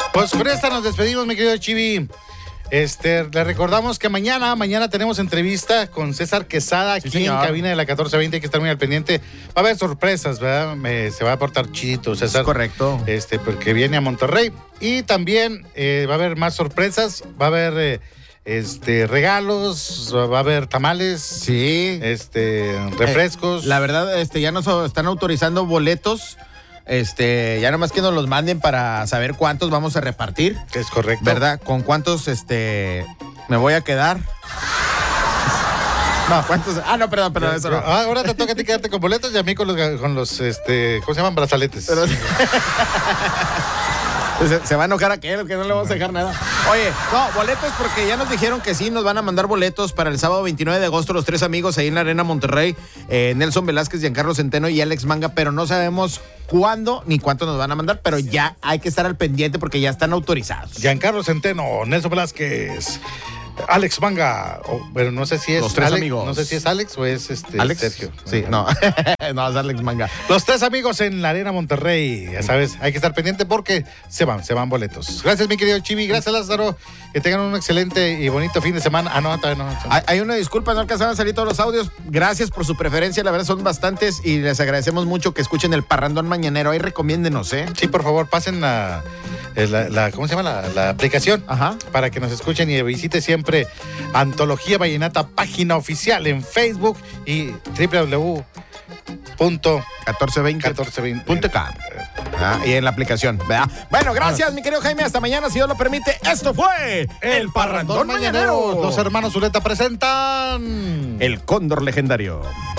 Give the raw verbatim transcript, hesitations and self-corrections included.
Pues con esta nos despedimos, mi querido Chivi. Este, le recordamos que mañana, mañana tenemos entrevista con César Quesada aquí sí, en cabina de la catorce veinte. Hay que estar muy al pendiente. Va a haber sorpresas, ¿verdad? Me, se va a portar chidito, César. Es correcto. Este, porque viene a Monterrey. Y también eh, va a haber más sorpresas. Va a haber eh, este, regalos, va a haber tamales. Sí. Este, refrescos. Eh, la verdad, este, ya nos están autorizando boletos. Este, ya nomás que nos los manden para saber cuántos vamos a repartir. Es correcto. ¿Verdad? ¿Con cuántos este me voy a quedar? No, ¿cuántos? Ah, no, perdón, perdón, eso no. Ahora te toca a ti quedarte con boletos y a mí con los, con los este, ¿cómo se llaman? Brazaletes. Pero... Se, se va a enojar aquel, que no le vamos a dejar nada. Oye, no, boletos porque ya nos dijeron que sí, nos van a mandar boletos para el sábado veintinueve de agosto, los tres amigos ahí en la Arena Monterrey, eh, Nelson Velázquez, Giancarlo Centeno y Alex Manga, pero no sabemos cuándo ni cuánto nos van a mandar, pero ya hay que estar al pendiente porque ya están autorizados. Giancarlo Centeno, Nelson Velázquez, Alex Manga, oh, pero no sé si es los tres Alex, amigos. No sé si es Alex o es este Alex Sergio. Sí, no, no es Alex Manga. Los tres amigos en la Arena Monterrey, ya sabes, hay que estar pendiente porque se van, se van boletos. Gracias, mi querido Chivi, gracias, Lázaro, que tengan un excelente y bonito fin de semana. Ah, no, todavía no. Hay, hay una disculpa, no alcanzaron a salir todos los audios. Gracias por su preferencia, la verdad son bastantes y les agradecemos mucho que escuchen el Parrandón Mañanero. Ahí recomiéndenos, ¿eh? Sí, por favor, pasen la, la, la ¿cómo se llama? La, la aplicación. Ajá. Para que nos escuchen y visite siempre Antología Vallenata, página oficial en Facebook y doble u doble u doble u punto catorce veinte punto com. Ah, y en la aplicación, ¿verdad? Bueno, gracias, mi querido Jaime. Hasta mañana, si Dios lo permite. Esto fue El Parrandón Mañanero. Los hermanos Zuleta presentan El Cóndor Legendario.